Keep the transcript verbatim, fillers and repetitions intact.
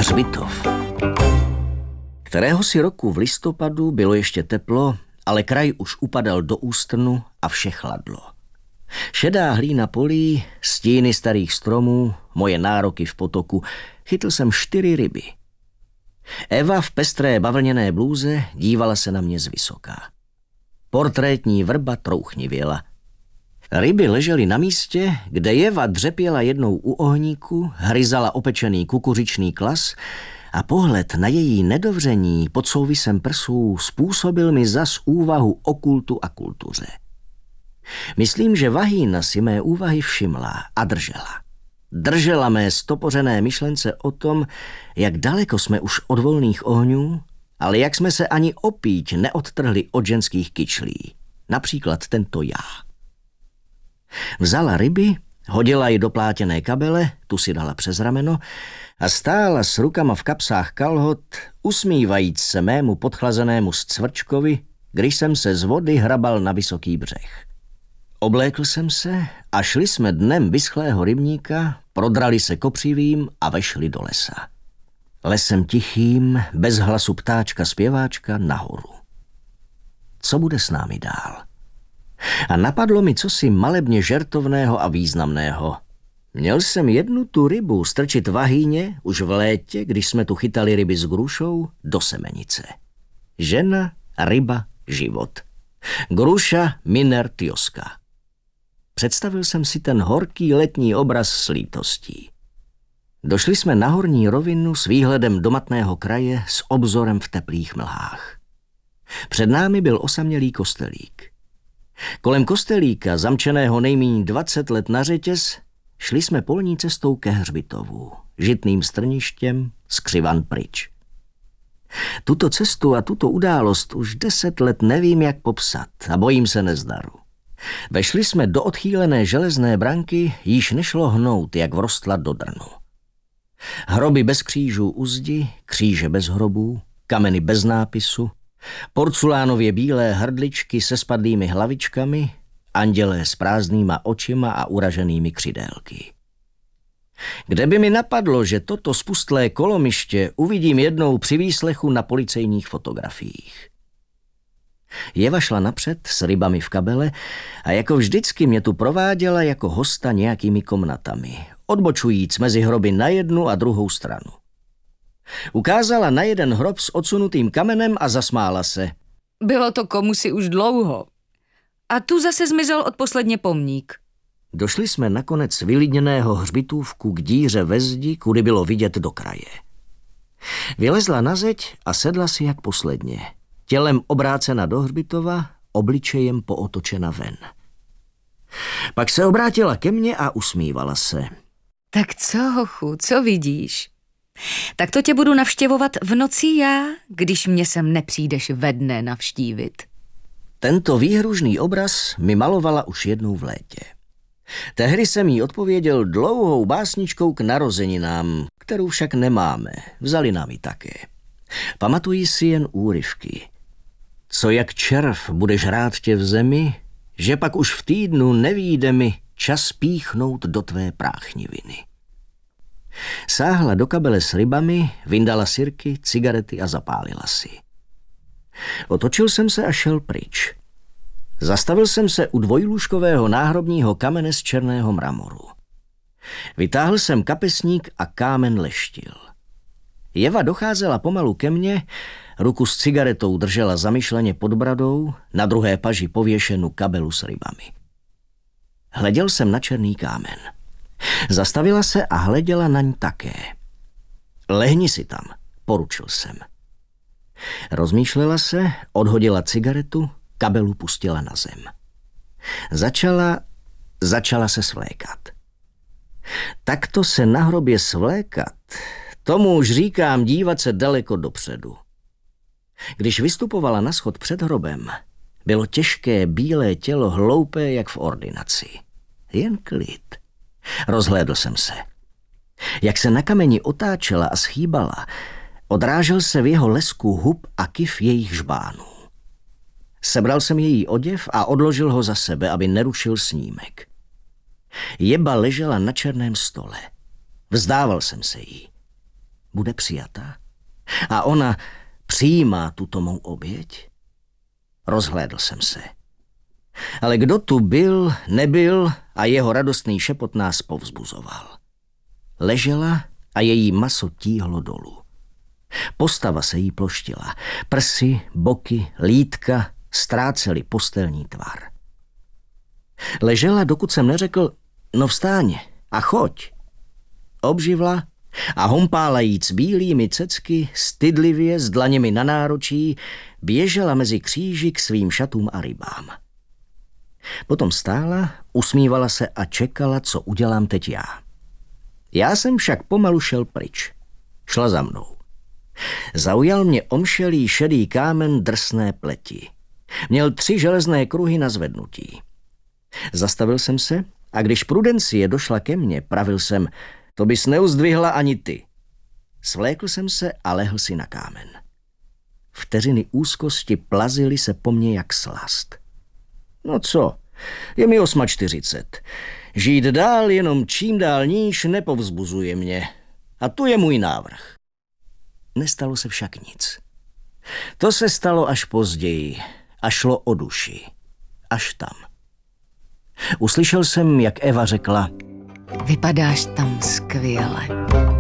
Hřbitov. Kterého si roku v listopadu bylo ještě teplo, ale kraj už upadal do ústrnu a vše chladlo. Šedá hlína polí, stíny starých stromů, moje nároky v potoku. Chytl jsem čtyři ryby. Eva v pestré bavlněné blůze dívala se na mě zvysoká. Portrétní vrba trouchnivěla. Ryby ležely na místě, kde Eva dřepěla jednou u ohníku, hryzala opečený kukuřičný klas a pohled na její nedovření pod souvisem prsů způsobil mi zas úvahu o kultu a kultuře. Myslím, že Vahína si mé úvahy všimla a držela. Držela mé stopořené myšlence o tom, jak daleko jsme už od volných ohňů, ale jak jsme se ani opíť neodtrhli od ženských kyčlí. Například tento já. Vzala ryby, hodila ji do plátěné kabele, tu si dala přes rameno a stála s rukama v kapsách kalhot, usmívajíc se mému podchlazenému scvrčkovi, když jsem se z vody hrabal na vysoký břeh. Oblékl jsem se a šli jsme dnem vyschlého rybníka, prodrali se kopřivým a vešli do lesa. Lesem tichým, bez hlasu ptáčka zpěváčka nahoru. Co bude s námi dál? A napadlo mi cosi malebně žertovného a významného. Měl jsem jednu tu rybu strčit Vahíně už v létě, když jsme tu chytali ryby s grušou, do semenice. Žena, ryba, život. Gruša, miner, tjoska. Představil jsem si ten horký letní obraz s lítostí. Došli jsme na horní rovinu s výhledem do matného kraje s obzorem v teplých mlhách. Před námi byl osamělý kostelík. Kolem kostelíka, zamčeného nejméně dvacet let na řetěz, šli jsme polní cestou ke hřbitovu, žitným strništěm, skřivan pryč. Tuto cestu a tuto událost už deset let nevím, jak popsat a bojím se nezdaru. Vešli jsme do odchýlené železné branky, již nešlo hnout, jak vrostla do drnu. Hroby bez křížů u zdi, kříže bez hrobů, kameny bez nápisu, porculánově bílé hrdličky se spadlými hlavičkami, andělé s prázdnýma očima a uraženými křidélky. Kde by mi napadlo, že toto spustlé kolomiště uvidím jednou při výslechu na policejních fotografiích. Jeva šla napřed s rybami v kabele a jako vždycky mě tu prováděla jako hosta nějakými komnatami, odbočujíc mezi hroby na jednu a druhou stranu. Ukázala na jeden hrob s odsunutým kamenem a zasmála se. Bylo to komusi už dlouho. A tu zase zmizel odposledně pomník. Došli jsme nakonec vylidněného hřbitůvku k díře ve zdi, kudy bylo vidět do kraje. Vylezla na zeď a sedla si jak posledně. Tělem obrácena do hřbitova, obličejem pootočena ven. Pak se obrátila ke mně a usmívala se. Tak co, hochu, co vidíš? Tak to tě budu navštěvovat v noci já, když mě sem nepřijdeš ve dne navštívit. Tento výhružný obraz mi malovala už jednou v létě. Tehdy jsem jí odpověděl dlouhou básničkou k narozeninám, kterou však nemáme, vzali nám ji také. Pamatuji si jen úryvky. Co jak červ budeš rád tě v zemi, že pak už v týdnu nevíde mi čas píchnout do tvé práchniviny. Sáhla do kabele s rybami, vyndala sirky, cigarety a zapálila si. Otočil jsem se a šel pryč. Zastavil jsem se u dvojlůžkového náhrobního kamene z černého mramoru. Vytáhl jsem kapesník a kámen leštil. Jeva docházela pomalu ke mně, ruku s cigaretou držela zamyšleně pod bradou, na druhé paži pověšenu kabelu s rybami. Hleděl jsem na černý kámen. Zastavila se a hleděla na ní také. Lehni si tam, poručil jsem. Rozmýšlela se, odhodila cigaretu, kabelu pustila na zem. Začala, začala se svlékat. Takto se na hrobě svlékat, tomu už říkám dívat se daleko dopředu. Když vystupovala na schod před hrobem, bylo těžké bílé tělo hloupé jak v ordinaci. Jen klid. Rozhlédl jsem se. Jak se na kameni otáčela a schýbala, odrážel se v jeho lesku hub a kyv jejich žbánů. Sebral jsem její oděv a odložil ho za sebe, aby nerušil snímek. Jeba ležela na černém stole. Vzdával jsem se jí. bude přijata? A ona přijímá tuto mou oběť? Rozhlédl jsem se. Ale kdo tu byl, nebyl a jeho radostný šepot nás povzbuzoval. Ležela a její maso tíhlo dolů. Postava se jí ploštila. Prsy, boky, lítka ztrácely postelní tvar. Ležela, dokud jsem neřekl, no vstáň a choď. Obživla a hompálajíc bílými cecky, stydlivě s dlaněmi na náročí, běžela mezi kříži k svým šatům a rybám. Potom stála, usmívala se a čekala, co udělám teď já. Já jsem však pomalu šel pryč. Šla za mnou. Zaujal mě omšelý šedý kámen drsné pleti. Měl tři železné kruhy na zvednutí. Zastavil jsem se a když Prudencie došla ke mně, pravil jsem, to bys neuzdvihla ani ty. Svlékl jsem se a lehl si na kámen. Vteřiny úzkosti plazily se po mně jak slast. No co, je mi čtyřicet osm. Žít dál jenom čím dál níž nepovzbuzuje mě. A tu je můj návrh. Nestalo se však nic. To se stalo až později a šlo o duši. Až tam. Uslyšel jsem, jak Eva řekla: Vypadáš tam skvěle.